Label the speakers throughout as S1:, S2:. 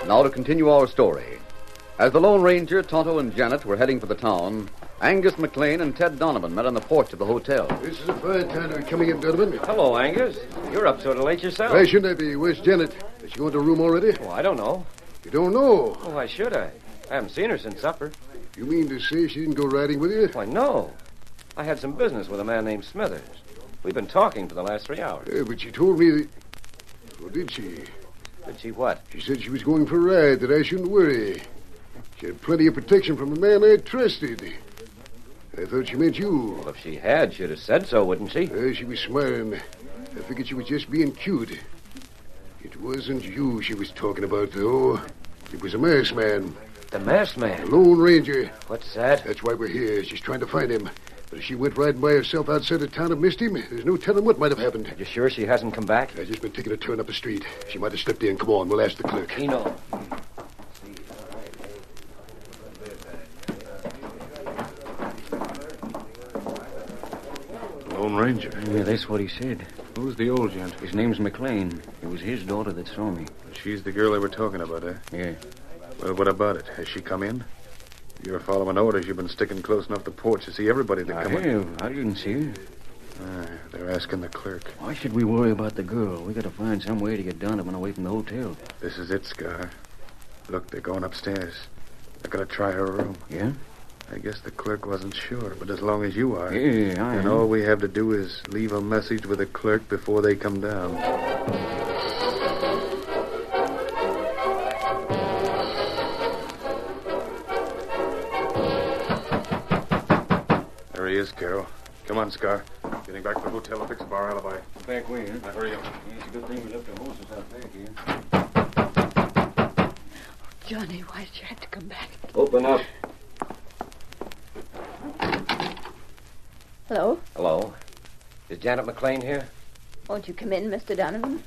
S1: Now to continue our story. As the Lone Ranger, Tonto, and Janet were heading for the town, Angus McLean and Ted Donovan met on the porch of the hotel.
S2: This is a fine time to be coming in, Donovan.
S3: Hello, Angus. You're up sort of late yourself.
S2: Why shouldn't I be? Where's Janet? Has she gone to her room already?
S3: Oh, I don't know.
S2: You don't know?
S3: Oh, why should I? I haven't seen her since supper.
S2: You mean to say she didn't go riding with you?
S3: Why, no. I had some business with a man named Smithers. We've been talking for the last 3 hours.
S2: But she told me that... Oh, did she?
S3: Did she what?
S2: She said she was going for a ride, that I shouldn't worry. She had plenty of protection from a man I trusted. I thought she meant you.
S3: Well, if she had, she'd have said so, wouldn't she?
S2: She was smiling. I figured she was just being cute. It wasn't you she was talking about, though. It was a masked man.
S3: The masked man?
S2: The Lone Ranger.
S3: What's that?
S2: That's why we're here. She's trying to find him. But if she went riding by herself outside of town and missed him, there's no telling what might have happened.
S3: You sure she hasn't come back?
S2: I've just been taking a turn up the street. She might have slipped in. Come on, we'll ask the clerk.
S3: Keno.
S4: Lone Ranger.
S5: Yeah, that's what he said.
S4: Who's the old gent?
S5: His name's McLean. It was his daughter that saw me.
S4: She's the girl they were talking about, eh?
S5: Yeah.
S4: Well, what about it? Has she come in? You're following orders. You've been sticking close enough to the porch to see everybody that come in.
S5: I didn't see her.
S4: They're asking the clerk.
S5: Why should we worry about the girl? We gotta find some way to get Donovan away from the hotel.
S4: This is it, Scar. Look, they're going upstairs. They're going to try her room.
S5: Yeah?
S4: I guess the clerk wasn't sure, but as long as you are...
S5: Yeah, I
S4: And
S5: am.
S4: all we have to do is leave a message with the clerk before they come down. There he is, Carol. Come on, Scar. Getting back to the hotel to fix up our alibi.
S5: Back way, huh?
S4: Now, hurry up.
S5: Yeah, it's a good thing we left the horses out back here.
S6: Johnny, why did you have to come back?
S3: Open up.
S6: Hello?
S3: Hello. Is Janet McLean here?
S6: Won't you come in, Mr. Donovan?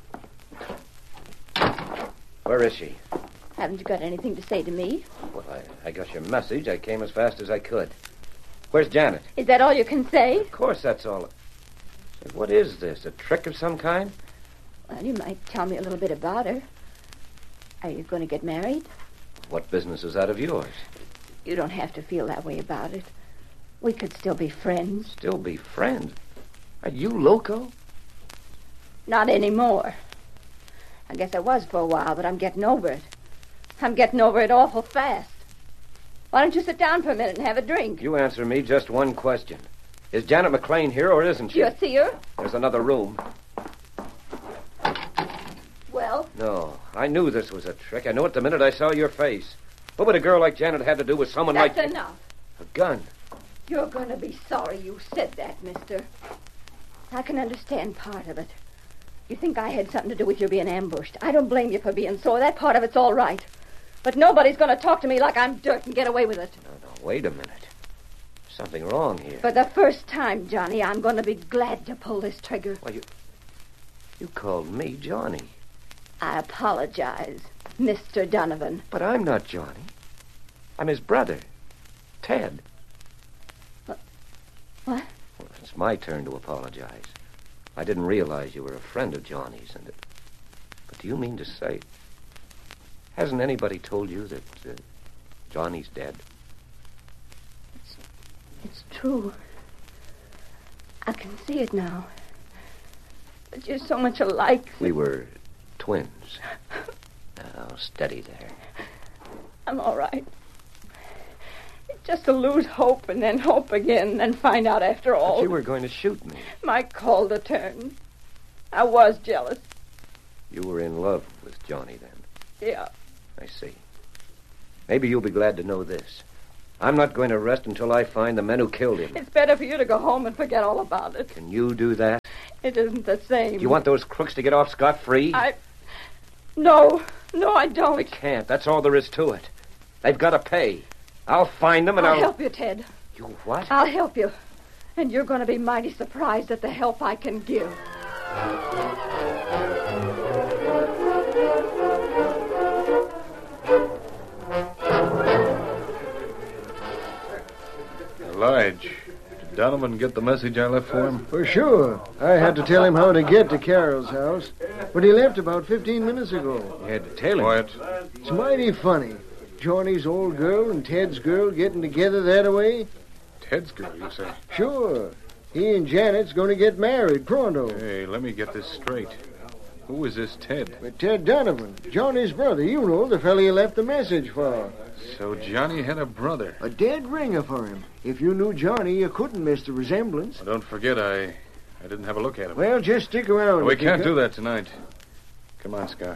S3: Where is she?
S6: Haven't you got anything to say to me?
S3: Well, I got your message. I came as fast as I could. Where's Janet?
S6: Is that all you can say?
S3: Of course, that's all. Say, what is this? A trick of some kind?
S6: Well, you might tell me a little bit about her. Are you going to get married?
S3: What business is that of yours?
S6: You don't have to feel that way about it. We could still be friends.
S3: Still be friends? Are you loco?
S6: Not anymore. I guess I was for a while, but I'm getting over it. I'm getting over it awful fast. Why don't you sit down for a minute and have a drink?
S3: You answer me just one question. Is Janet McLean here or isn't she?
S6: Do you see her?
S3: There's another room.
S6: Well?
S3: No, I knew this was a trick. I knew it the minute I saw your face. What would a girl like Janet have to do with someone like...
S6: That's enough.
S3: A gun.
S6: You're going to be sorry you said that, mister. I can understand part of it. You think I had something to do with your being ambushed. I don't blame you for being sore. That part of it's all right. But nobody's going to talk to me like I'm dirt and get away with it.
S3: No, wait a minute. Something wrong here.
S6: For the first time, Johnny, I'm going to be glad to pull this trigger.
S3: Why, you called me Johnny.
S6: I apologize, Mr. Donovan.
S3: But I'm not Johnny. I'm his brother, Ted.
S6: What?
S3: Well, it's my turn to apologize. I didn't realize you were a friend of Johnny's. But do you mean to say... Hasn't anybody told you that Johnny's dead?
S6: It's true. I can see it now. But you're so much alike.
S3: We were twins. Now, steady there.
S6: I'm all right. It's just to lose hope and then hope again and then find out after all.
S3: But you were going to shoot me.
S6: My call to turn. I was jealous.
S3: You were in love with Johnny then?
S6: Yeah.
S3: I see. Maybe you'll be glad to know this. I'm not going to rest until I find the men who killed him.
S6: It's better for you to go home and forget all about it.
S3: Can you do that?
S6: It isn't the same.
S3: You want those crooks to get off scot-free?
S6: No, I don't.
S3: They can't. That's all there is to it. They've got to pay. I'll find them and
S6: I'll help you, Ted.
S3: You what?
S6: I'll help you. And you're going to be mighty surprised at the help I can give.
S4: Lige, Donovan get the message I left for him?
S7: For sure. I had to tell him how to get to Carol's house, but he left about 15 minutes ago.
S5: You had to tell him.
S4: Quiet.
S7: It's mighty funny. Johnny's old girl and Ted's girl getting together that way.
S4: Ted's girl, you say?
S7: Sure. He and Janet's going to get married pronto.
S4: Hey, let me get this straight. Who is this Ted?
S7: But Ted Donovan, Johnny's brother, you know, the fella you left the message for.
S4: So Johnny had a brother.
S7: A dead ringer for him. If you knew Johnny, you couldn't miss the resemblance.
S4: Well, don't forget, I didn't have a look at him.
S7: Well, just stick around.
S4: We can't do that tonight. Come on, Scar.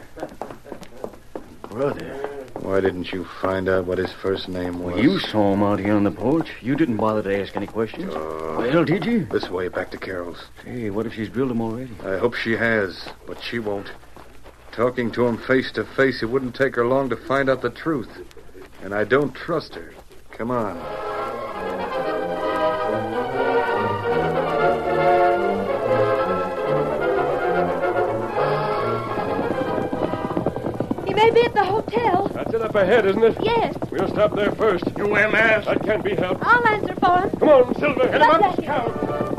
S5: Brother.
S4: Why didn't you find out what his first name was?
S5: Well, you saw him out here on the porch. You didn't bother to ask any questions. Well, did you?
S4: This way, back to Carol's.
S5: Hey, what if she's drilled him already?
S4: I hope she has, but she won't. Talking to him face to face, it wouldn't take her long to find out the truth. And I don't trust her. Come on.
S6: He may be at the hotel.
S8: That's it up ahead, isn't it?
S6: Yes.
S8: We'll stop there first.
S9: You wear masks?
S8: That can't be helped.
S6: I'll answer for him.
S8: Come on, Silver. Hit him
S6: Right
S8: up.
S6: back here.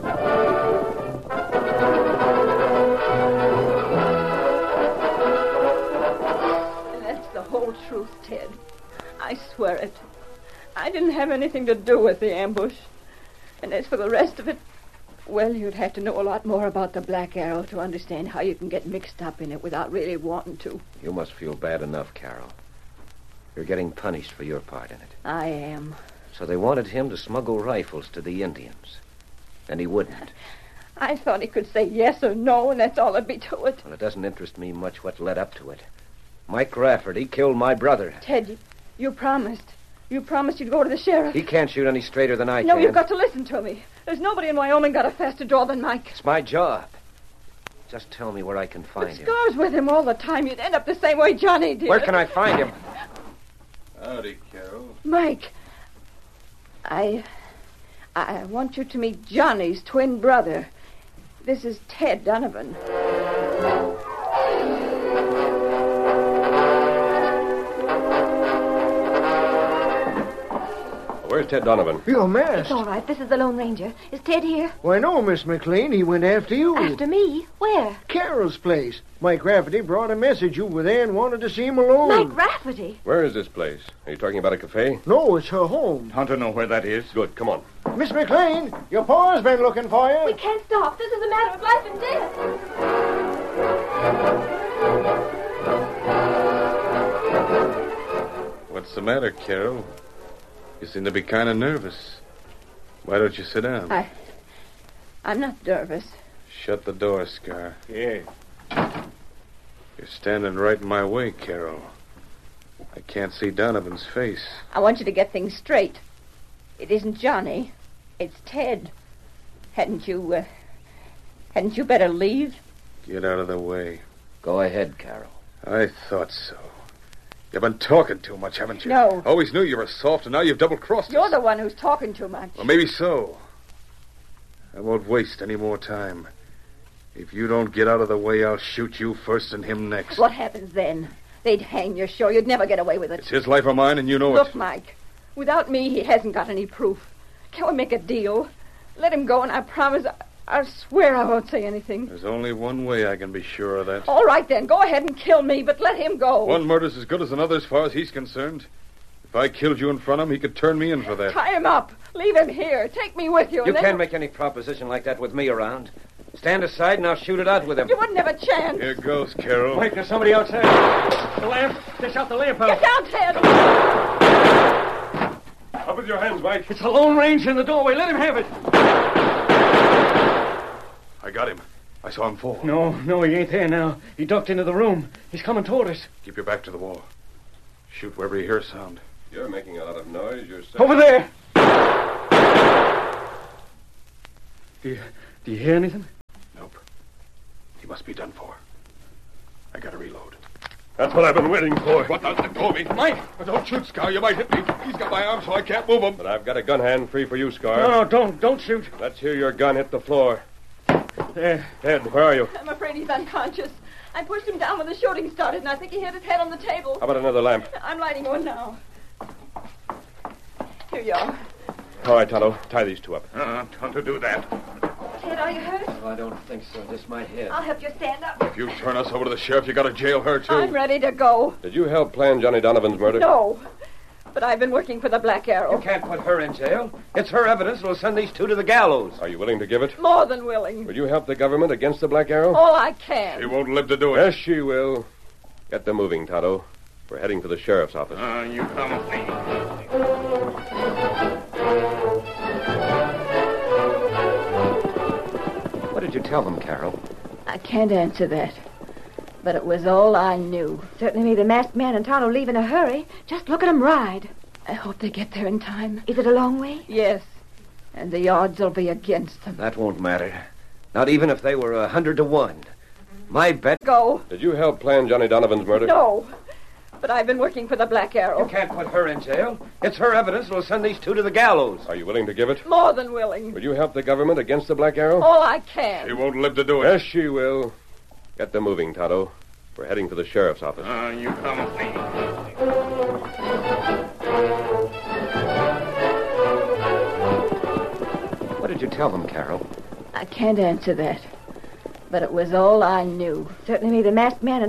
S6: That's the whole truth, Ted. I swear it. I didn't have anything to do with the ambush. And as for the rest of it, well, you'd have to know a lot more about the Black Arrow to understand how you can get mixed up in it without really wanting to.
S3: You must feel bad enough, Carol. You're getting punished for your part in it.
S6: I am.
S3: So they wanted him to smuggle rifles to the Indians. And he wouldn't.
S6: I thought he could say yes or no, and that's all there'd be to it.
S3: Well, it doesn't interest me much what led up to it. Mike Rafferty killed my brother.
S6: Ted, you promised. You promised you'd go to the sheriff.
S3: He can't shoot any straighter than I
S6: No,
S3: can.
S6: you've got to listen to me. There's nobody in Wyoming got a faster draw than Mike.
S3: It's my job. Just tell me where I can find
S6: But
S3: him.
S6: Scar's with him all the time. You'd end up the same way Johnny did.
S3: Where can I find him?
S4: Howdy, Carol.
S6: Mike, I want you to meet Johnny's twin brother. This is Ted Donovan.
S8: Where's Ted Donovan?
S7: You're masked.
S10: It's all right. This is the Lone Ranger. Is Ted here?
S7: Why, no, Miss McLean. He went after you.
S10: After me? Where?
S7: Carol's place. Mike Rafferty brought a message over there and wanted to see him alone.
S10: Mike Rafferty?
S8: Where is this place? Are you talking about a cafe?
S7: No, it's her home.
S9: Hunter know where that is.
S8: Good, come on.
S7: Miss McLean, your pa's been looking for you.
S10: We can't stop. This is a matter of life and death.
S4: What's the matter, Carol? You seem to be kind of nervous. Why don't you sit down?
S6: I'm not nervous.
S4: Shut the door, Scar.
S9: Yeah.
S4: You're standing right in my way, Carol. I can't see Donovan's face.
S6: I want you to get things straight. It isn't Johnny. It's Ted. Hadn't you better leave?
S4: Get out of the way.
S3: Go ahead, Carol.
S4: I thought so. You've been talking too much, haven't you?
S6: No.
S4: Always knew you were soft, and now you've double-crossed us.
S6: You're the one who's talking too much.
S4: Well, maybe so. I won't waste any more time. If you don't get out of the way, I'll shoot you first and him next.
S6: What happens then? They'd hang you, sure. You'd never get away with it.
S4: It's his life or mine, and you know
S6: Look,
S4: it.
S6: Mike, without me, he hasn't got any proof. Can we make a deal? Let him go, and I promise, I swear I won't say anything.
S4: There's only one way I can be sure of that.
S6: All right, then. Go ahead and kill me, but let him go.
S4: One murder's as good as another as far as he's concerned. If I killed you in front of him, he could turn me in for that.
S6: Tie him up. Leave him here. Take me with you.
S3: You
S6: and then...
S3: can't make any proposition like that with me around. Stand aside and I'll shoot it out with him.
S6: You wouldn't have a chance.
S4: Here goes, Carol.
S8: Mike, there's somebody outside. The lamp. Dish out the lamp out.
S6: Get down, Ted.
S8: Up with your hands, Mike. It's the Lone Ranger in the doorway. Let him have it.
S4: I got him. I saw him fall.
S5: No, he ain't there now. He ducked into the room. He's coming toward us.
S4: Keep your back to the wall. Shoot wherever you hear a sound.
S8: You're making a lot of noise yourself.
S5: Over there. Do you hear anything?
S4: Nope. He must be done for. I gotta reload.
S8: That's what I've been waiting for.
S4: What? Let go of me. Mike! Don't shoot, Scar. You might hit me. He's got my arm, so I can't move him.
S8: But I've got a gun hand free for you, Scar.
S5: No, don't shoot.
S8: Let's hear your gun hit the floor.
S5: There.
S8: Ted, where are you?
S6: I'm afraid he's unconscious. I pushed him down when the shooting started, and I think he hit his head on the table.
S8: How about another lamp?
S6: I'm lighting one now. Here you are.
S9: All right, Tonto. Tie these two up.
S4: Tonto, do that.
S6: Ted, are you hurt?
S3: Oh, I don't think so. Just my head.
S6: I'll help you stand up.
S4: If you turn us over to the sheriff, you got to jail her, too.
S6: I'm ready to go.
S9: Did you help plan Johnny Donovan's murder?
S6: No. But I've been working for the Black Arrow.
S3: You can't put her in jail. It's her evidence that'll send these two to the gallows.
S9: Are you willing to give it?
S6: More than willing.
S9: Will you help the government against the Black Arrow?
S6: All I can.
S4: She won't live to do it.
S9: Yes, she will. Get them moving, Tonto. We're heading for the sheriff's office.
S4: You come with me.
S3: What did you tell them, Carol?
S6: I can't answer that. But it was all I knew.
S10: Certainly made the masked man and Tonto leave in a hurry. Just look at 'em ride.
S6: I hope they get there in time.
S10: Is it a long way?
S6: Yes. And the odds will be against them.
S3: That won't matter. Not even if they were 100 to 1. My bet...
S6: Go.
S9: Did you help plan Johnny Donovan's murder?
S6: No. But I've been working for the Black Arrow.
S3: You can't put her in jail. It's her evidence that'll send these two to the gallows.
S9: Are you willing to give it?
S6: More than willing.
S9: Will you help the government against the Black Arrow?
S6: All I can.
S4: She won't live to do it.
S9: Yes, she will. Get them moving, Tonto. We're heading for the sheriff's office.
S4: You come with me.
S3: What did you tell them, Carol?
S6: I can't answer that. But it was all I knew.
S10: Certainly made the masked man and